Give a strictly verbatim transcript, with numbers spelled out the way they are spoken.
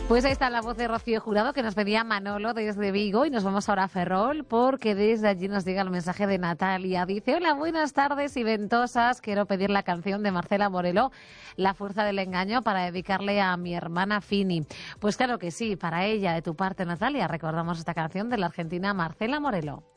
Pues ahí está la voz de Rocío Jurado que nos pedía Manolo desde Vigo y nos vamos ahora a Ferrol porque desde allí nos llega el mensaje de Natalia. Dice, hola, buenas tardes y ventosas. Quiero pedir la canción de Marcela Morelo, La fuerza del engaño, para dedicarle a mi hermana Fini. Pues claro que sí, para ella, de tu parte Natalia, recordamos esta canción de la argentina Marcela Morelo.